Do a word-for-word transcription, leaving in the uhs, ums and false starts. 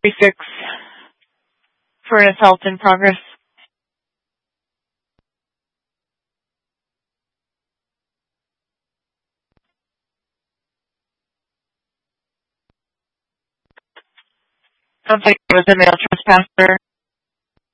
three six for an assault in progress. Sounds like it was a male trespasser.